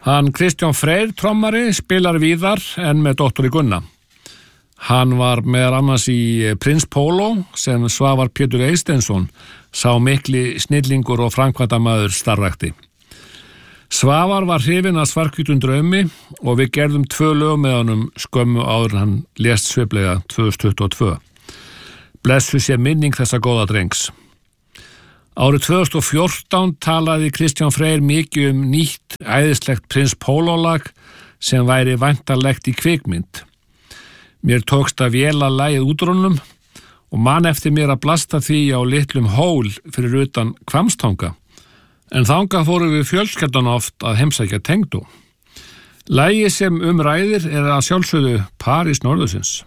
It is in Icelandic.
Hann Kristján Freyr trommari spilar víðar en með Dr. Gunna. Hann var meðal annars í Prins Pólo sem Svavar Pétur Eysteinsson sá mikli snillingur og framkvæmdamaður starfrækti. Svavar var hrifinn af Svarthvítum draumi og við gerðum 2 lög með honum skömmu áður hann lést sviplega 2022. Blessu sé minning þessa góða drengs. Árið 2014 talaði Kristján Freyr mikið nýtt æðislegt Prins Pólo-lag sem væri væntanlegt í kvikmynd. Mér tókst að véla lagið útrónum og man eftir mér að blasta því á litlum hól fyrir utan Hvammstanga. En þangað fórum við fjölskyldan oft að heimsækja Tengdó. Lagið sem ræðir að sjálfsögðu París norðursins.